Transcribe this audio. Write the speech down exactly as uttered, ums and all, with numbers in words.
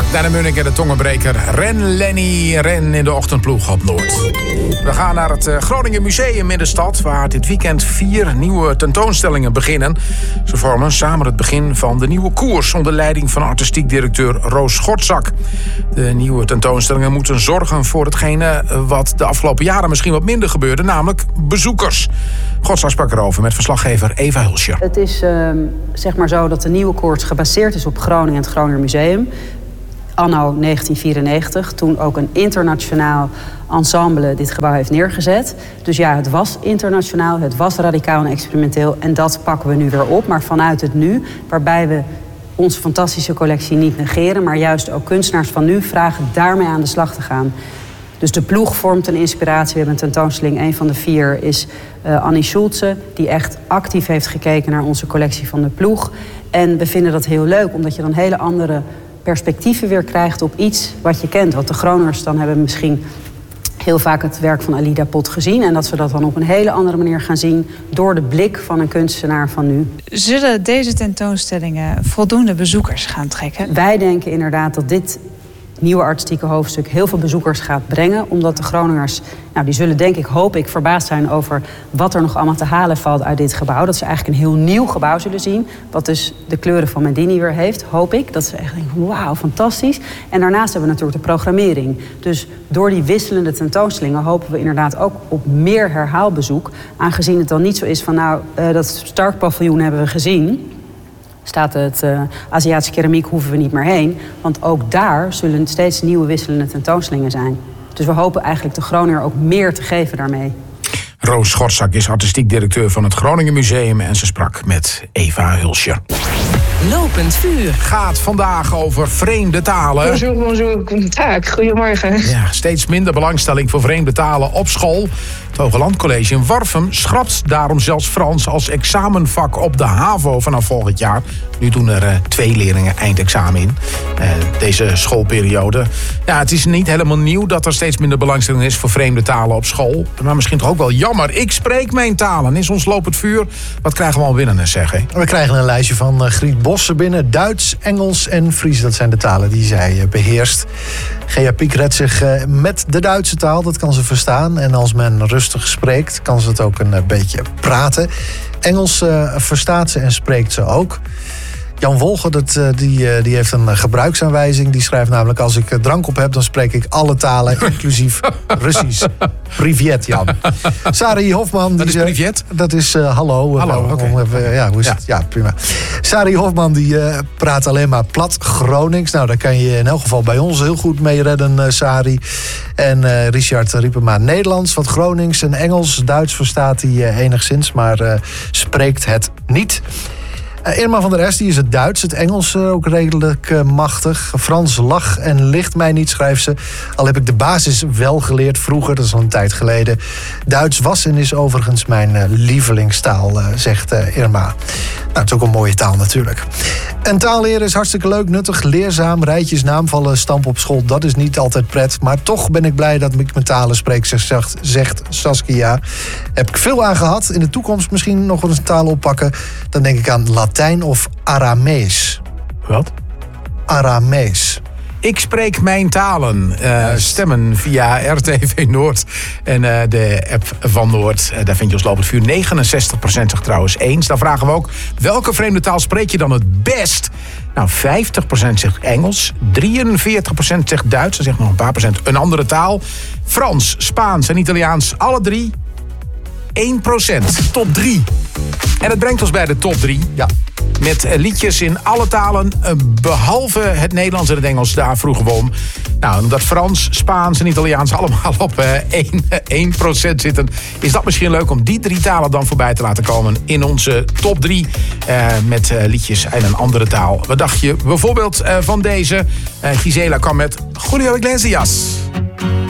vlak naar de Munnik en de tongenbreker. Ren Lenny, ren in de ochtendploeg op Noord. We gaan naar het Groningen Museum in de stad, waar dit weekend vier nieuwe tentoonstellingen beginnen. Ze vormen samen het begin van de nieuwe koers onder leiding van artistiek directeur Roos Schortzak. De nieuwe tentoonstellingen moeten zorgen voor hetgene wat de afgelopen jaren misschien wat minder gebeurde, namelijk bezoekers. Schortzak sprak erover met verslaggever Eva Hulscher. Het is uh, zeg maar zo dat de nieuwe koers gebaseerd is op Groningen en het Groninger Museum. Anno negentien vierennegentig, toen ook een internationaal ensemble dit gebouw heeft neergezet. Dus ja, het was internationaal, het was radicaal en experimenteel. En dat pakken we nu weer op, maar vanuit het nu, waarbij we onze fantastische collectie niet negeren, maar juist ook kunstenaars van nu vragen daarmee aan de slag te gaan. Dus de ploeg vormt een inspiratie. We hebben een tentoonstelling, een van de vier is uh, Annie Schulze, die echt actief heeft gekeken naar onze collectie van de ploeg. En we vinden dat heel leuk, omdat je dan hele andere perspectieven weer krijgt op iets wat je kent. Want de Groningers dan hebben misschien heel vaak het werk van Alida Pot gezien. En dat ze dat dan op een hele andere manier gaan zien door de blik van een kunstenaar van nu. Zullen deze tentoonstellingen voldoende bezoekers gaan trekken? Wij denken inderdaad dat dit nieuwe artistieke hoofdstuk heel veel bezoekers gaat brengen. Omdat de Groningers, nou, die zullen denk ik, hoop ik, verbaasd zijn over wat er nog allemaal te halen valt uit dit gebouw. Dat ze eigenlijk een heel nieuw gebouw zullen zien. Wat dus de kleuren van Mendini weer heeft, hoop ik. Dat ze echt denken, wauw, fantastisch. En daarnaast hebben we natuurlijk de programmering. Dus door die wisselende tentoonstellingen hopen we inderdaad ook op meer herhaalbezoek. Aangezien het dan niet zo is van, nou, uh, dat Stark-paviljoen hebben we gezien. Staat het uh, Aziatische keramiek, hoeven we niet meer heen. Want ook daar zullen steeds nieuwe wisselende tentoonstellingen zijn. Dus we hopen eigenlijk de Groninger ook meer te geven daarmee. Roos Schortzak is artistiek directeur van het Groningen Museum en ze sprak met Eva Hulscher. Lopend vuur gaat vandaag over vreemde talen. Bonjour, bonjour, goedendag, goedemorgen. Ja, steeds minder belangstelling voor vreemde talen op school. Het Hogeland College in Warffum schrapt daarom zelfs Frans als examenvak op de HAVO vanaf volgend jaar. Nu doen er uh, twee leerlingen eindexamen in uh, deze schoolperiode. Ja, het is niet helemaal nieuw dat er steeds minder belangstelling is voor vreemde talen op school. Maar misschien toch ook wel jammer. Ik spreek mijn talen. Is ons lopend vuur. Wat krijgen we al binnen, zeg hè? We krijgen een lijstje van uh, Griet Bossen binnen. Duits, Engels en Fries. Dat zijn de talen die zij uh, beheerst. Gea Piek redt zich uh, met de Duitse taal. Dat kan ze verstaan. En als men rustig spreekt, kan ze het ook een uh, beetje praten. Engels uh, verstaat ze en spreekt ze ook. Jan Wolger, dat, die, die heeft een gebruiksaanwijzing. Die schrijft namelijk, als ik drank op heb, dan spreek ik alle talen, inclusief Russisch. Privet, Jan. Sari Hofman. Die, dat is privet? Dat is uh, hallo. Hallo, oké. Okay. Ja, hoe is ja. het? Ja, prima. Sari Hofman, die uh, praat alleen maar plat Gronings. Nou, daar kan je in elk geval bij ons heel goed mee redden, uh, Sari. En uh, Richard Riepema Nederlands, wat Gronings en Engels. Duits verstaat hij uh, enigszins, maar uh, spreekt het niet. Uh, Irma van der Est, die is het Duits, het Engels uh, ook redelijk uh, machtig. Frans lag en ligt mij niet, schrijft ze. Al heb ik de basis wel geleerd vroeger, dat is al een tijd geleden. Duits was en is overigens mijn uh, lievelingstaal, uh, zegt uh, Irma. Nou, het is ook een mooie taal natuurlijk. En taal leren is hartstikke leuk, nuttig, leerzaam. Rijtjes, naamvallen, stampen op school, dat is niet altijd pret. Maar toch ben ik blij dat ik mijn talen spreek, zegt, zegt Saskia. Heb ik veel aan gehad. In de toekomst misschien nog eens een taal oppakken. Dan denk ik aan Latijn of Aramees. Wat? Aramees. Ik spreek mijn talen. Uh, stemmen via R T V Noord en uh, de app van Noord. Uh, daar vind je ons lopend vuur. negenenzestig procent zegt trouwens eens. Dan vragen we ook, welke vreemde taal spreek je dan het best? Nou, vijftig procent zegt Engels. drieënveertig procent zegt Duits. Dan zegt nog een paar procent een andere taal. Frans, Spaans en Italiaans, alle drie. één procent. Top drie. En het brengt ons bij de top drie. Ja. Met liedjes in alle talen, behalve het Nederlands en het Engels. Daar vroegen we om. Nou, omdat Frans, Spaans en Italiaans allemaal op één procent zitten, is dat misschien leuk om die drie talen dan voorbij te laten komen in onze top drie. Uh, met uh, liedjes in een andere taal. Wat dacht je bijvoorbeeld uh, van deze? Uh, Gisela kwam met Julio Iglesias.